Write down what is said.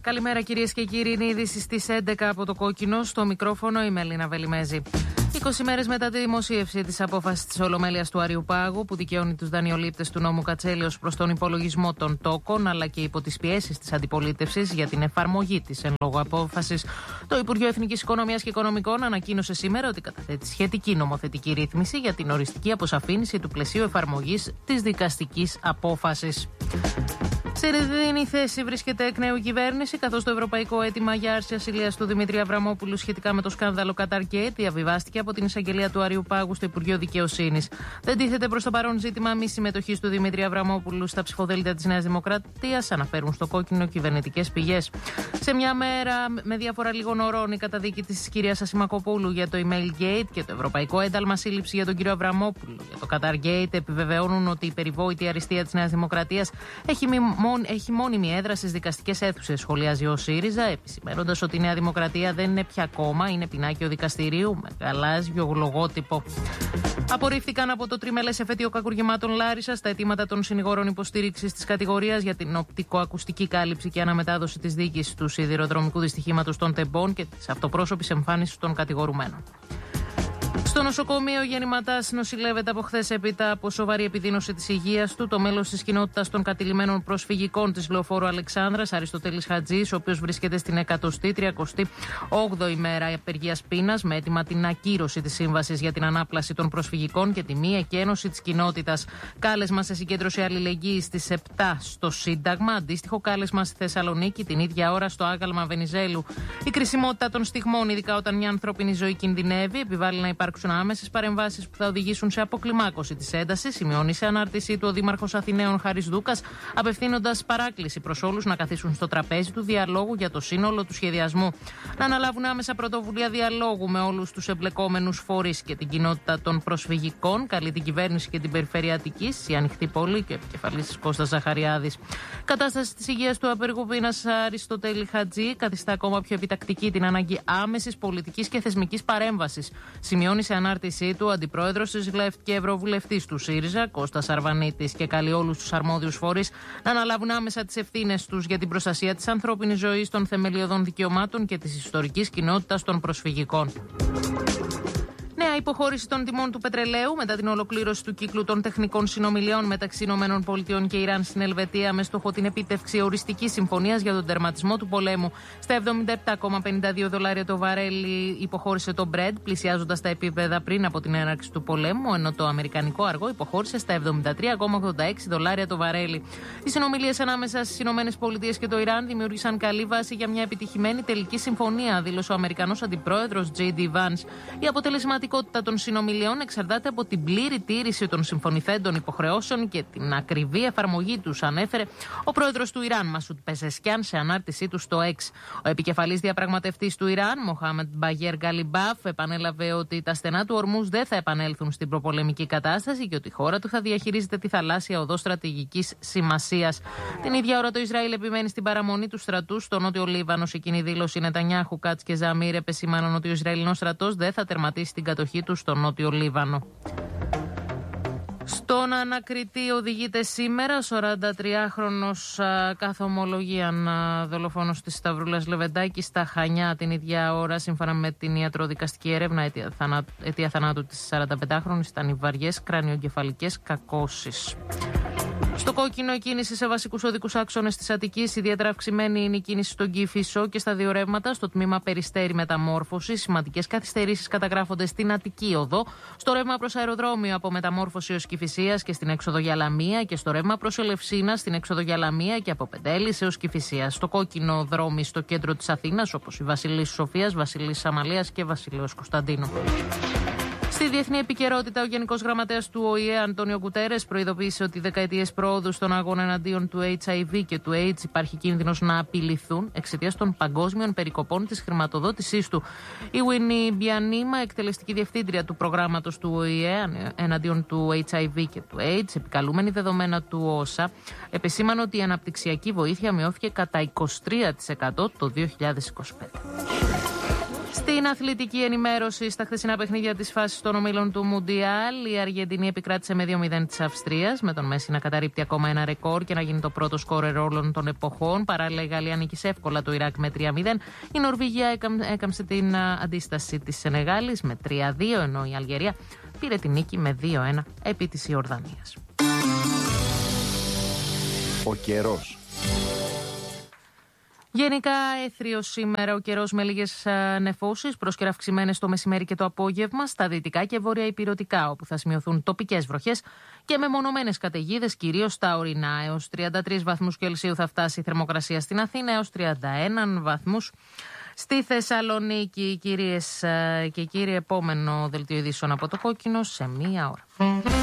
Καλημέρα κυρίες και κύριοι, είναι η είδηση στις 11 από το Κόκκινο. Στο μικρόφωνο η Μελίνα Βελιμέζη. 20 μέρες μετά τη δημοσίευση της απόφασης της Ολομέλειας του Αριουπάγου, που δικαιώνει τους δανειολήπτες του νόμου Κατσέλη ως προς τον υπολογισμό των τόκων, αλλά και υπό τις πιέσεις της αντιπολίτευσης για την εφαρμογή της εν λόγω απόφασης, το Υπουργείο Εθνικής Οικονομίας και Οικονομικών ανακοίνωσε σήμερα ότι καταθέτει σχετική νομοθετική ρύθμιση για την οριστική αποσαφήνιση του πλαισίου εφαρμογής της δικαστικής απόφασης. Σε δίνει θέση βρίσκεται εκ νέου η κυβέρνηση, καθώς το ευρωπαϊκό αίτημα για άρση ασυλίας του Δημήτρη Αβραμόπουλου σχετικά με το σκάνδαλο Qatargate διαβιβάστηκε από την εισαγγελία του Αριουπάγου στο Υπουργείο Δικαιοσύνης. Δεν τίθεται προς το παρόν ζήτημα μη συμμετοχής του Δημήτρη Αβραμόπουλου στα ψηφοδέλτια της Νέας Δημοκρατίας, αναφέρουν στο Κόκκινο κυβερνητικές πηγές. Σε μια μέρα με διάφορα λίγων ωρών, η καταδίκη της κυρίας Ασημακοπούλου για το email gate και το ευρωπαϊκό ένταλμα σύλληψη για τον κύριο Αβραμόπουλο για το Qatargate επιβεβαιώνουν ότι η περιβόητη αριστεία της Νέας Δημοκρατίας έχει μόνιμη έδρα στις δικαστικές αίθουσες, σχολιάζει ο ΣΥΡΙΖΑ, επισημαίνοντας ότι η Νέα Δημοκρατία δεν είναι πια κόμμα, είναι πινάκιο δικαστηρίου με γαλάζιο λογότυπο. Απορρίφθηκαν από το τριμελές εφετείο κακουργημάτων Λάρισσας τα αιτήματα των συνηγόρων υποστήριξης της κατηγορίας για την οπτικοακουστική κάλυψη και αναμετάδοση της δίκης του σιδηροδρομικού δυστυχήματος των Τεμπών και της αυτοπρόσωπης εμφάνισης των κατηγορουμένων. Στο νοσοκομείο Γεννηματάς νοσηλεύεται από χθες έπειτα από σοβαρή επιδείνωση της υγείας του το μέλος της κοινότητας των κατηλημένων προσφυγικών της Λεωφόρου Αλεξάνδρας, Αριστοτέλης Χατζής, ο οποίος βρίσκεται στην 138η μέρα απεργίας πείνας, με αίτημα την ακύρωση της σύμβασης για την ανάπλαση των προσφυγικών και τη μη εκένωση της κοινότητας. Κάλεσμα σε συγκέντρωση αλληλεγγύης στις 7 στο Σύνταγμα, αντίστοιχο κάλεσμα στη Θεσσαλονίκη την ίδια ώρα στο άγαλμα Βενιζέλου. Η κρισιμότητα των στιγμών, ειδικά όταν μια ανθρώπινη ζωή κινδυνεύει, επιβάλλει να υπάρξουν άμεσες παρεμβάσεις που θα οδηγήσουν σε αποκλιμάκωση της έντασης, σημειώνει σε ανάρτησή του ο Δήμαρχος Αθηναίων Χαρίς Δούκας, απευθύνοντας παράκληση προς όλους να καθίσουν στο τραπέζι του διαλόγου για το σύνολο του σχεδιασμού. Να αναλάβουν άμεσα πρωτοβουλία διαλόγου με όλους τους εμπλεκόμενους φορείς και την κοινότητα των προσφυγικών. Καλεί την κυβέρνηση και την Περιφερειατική, η Ανοιχτή Πόλη και ο επικεφαλής Κώστας Ζαχαριάδης. Κατάσταση της υγείας του απεργού πείνας Αριστοτέλη Χατζή καθιστά ακόμα πιο επιτακτική την ανάγκη άμεσης πολιτικής και θεσμικής παρέμβασης. Σημειώνει σε ανάρτησή του ο αντιπρόεδρος της ΓΛΕΦΤ και ευρωβουλευτής του ΣΥΡΙΖΑ, Κώστας Αρβανίτης, και καλεί όλους τους αρμόδιους φορείς να αναλάβουν άμεσα τις ευθύνες τους για την προστασία της ανθρώπινης ζωής, των θεμελιωδών δικαιωμάτων και της ιστορικής κοινότητας των προσφυγικών. Νέα υποχώρηση των τιμών του πετρελαίου μετά την ολοκλήρωση του κύκλου των τεχνικών συνομιλιών μεταξύ ΗΠΑ και Ιράν στην Ελβετία, με στόχο την επίτευξη οριστικής συμφωνίας για τον τερματισμό του πολέμου. Στα $77,52 το βαρέλι υποχώρησε το Brent, πλησιάζοντας τα επίπεδα πριν από την έναρξη του πολέμου, ενώ το αμερικανικό αργό υποχώρησε στα $73,86 το βαρέλι. Οι συνομιλίες ανάμεσα στις ΗΠΑ και το Ιράν δημιούργησαν καλή βάση για μια επιτυχημένη τελική συμφωνία, δήλωσε ο Αμερικανός αντιπρόεδρος J.D. Vance. Η αποτελεσματικότητα των συνομιλιών εξαρτάται από την πλήρη τήρηση των συμφωνηθέντων υποχρεώσεων και την ακριβή εφαρμογή τους, ανέφερε ο πρόεδρος του Ιράν, Μασούντ Πεζεσκιάν, σε ανάρτησή του στο X. Ο επικεφαλής διαπραγματευτής του Ιράν, Μοχάμεντ Μπαγέρ Γκαλιμπάφ, επανέλαβε ότι τα στενά του Ορμούζ δεν θα επανέλθουν στην προπολεμική κατάσταση και ότι η χώρα του θα διαχειρίζεται τη θαλάσσια οδό στρατηγικής σημασίας. Την ίδια ώρα το Ισραήλ επιμένει στην παραμονή του στρατού στο Νότιο Λίβανο. Σε κοινή δήλωση, Νετανιάχου, Κάτς και Ζαμίρ επεσήμαναν ότι ο Ισραηλινός στρατός δεν θα τερματίσει την κατοχή του στο Νότιο Λίβανο. Στον ανακριτή οδηγείται σήμερα 43χρονος καθ' ομολογίαν δολοφόνος της Σταυρούλας Λεβεντάκη στα Χανιά την ίδια ώρα. Σύμφωνα με την ιατροδικαστική έρευνα, αιτία θανάτου της 45χρονης ήταν οι βαριές κρανιογκεφαλικές κακώσεις. Στο Κόκκινο, η κίνηση σε βασικούς οδικούς άξονες της Αττικής. Ιδιαίτερα αυξημένη είναι η κίνηση στον Κηφισό και στα δύο ρεύματα. Στο τμήμα Περιστέρι Μεταμόρφωση, σημαντικές καθυστερήσεις καταγράφονται στην Αττική Οδό. Στο ρεύμα προς αεροδρόμιο από Μεταμόρφωση έως Κηφισίας και στην έξοδο για Λαμία. Και στο ρεύμα προς Ελευσίνα στην έξοδο για Λαμία και από Πεντέλης έως Κηφισίας. Στο κόκκινο δρόμοι στο κέντρο της Αθήνας, όπως η Βασιλής Σοφίας, Βασιλής Αμαλίας και Βασιλέως Κωνσταντίνου. Στη διεθνή επικαιρότητα, ο Γενικός Γραμματέας του ΟΗΕ, Αντώνιο Γκουτέρες, προειδοποίησε ότι δεκαετίες πρόοδου στον αγώνα εναντίον του HIV και του AIDS υπάρχει κίνδυνος να απειληθούν εξαιτίας των παγκόσμιων περικοπών της χρηματοδότησής του. Η Winnie Μπιανίμα, εκτελεστική διευθύντρια του προγράμματος του ΟΗΕ εναντίον του HIV και του AIDS, επικαλούμενη δεδομένα του ΩΣΑ, επεσήμανε ότι η αναπτυξιακή βοήθεια μειώθηκε κατά 23% το 2025. Στην αθλητική ενημέρωση, στα χθεσινά παιχνίδια της φάσης των ομίλων του Μουντιάλ, η Αργεντινή επικράτησε με 2-0 της Αυστρίας, με τον Μέση να καταρρίπτει ακόμα ένα ρεκόρ και να γίνει το πρώτο σκόρερ όλων των εποχών. Παράλληλα, η Γαλλία νίκησε εύκολα το Ιράκ με 3-0. Η Νορβηγία έκαμψε την αντίσταση της Σενεγάλης με 3-2, ενώ η Αλγερία πήρε την νίκη με 2-1 επί της Ιορδανίας. Ο καιρός. Γενικά έθριος σήμερα ο καιρός με λίγες νεφώσεις, πρόσκαιρα αυξημένες το μεσημέρι και το απόγευμα στα δυτικά και βορειοϊπειρωτικά, όπου θα σημειωθούν τοπικές βροχές και μεμονωμένες καταιγίδες, κυρίως στα ορεινά. Έως 33 βαθμούς Κελσίου θα φτάσει η θερμοκρασία στην Αθήνα, έως 31 βαθμούς στη Θεσσαλονίκη. Κυρίες και κύριοι, επόμενο δελτίο ειδήσεων από το Κόκκινο σε 1 ώρα.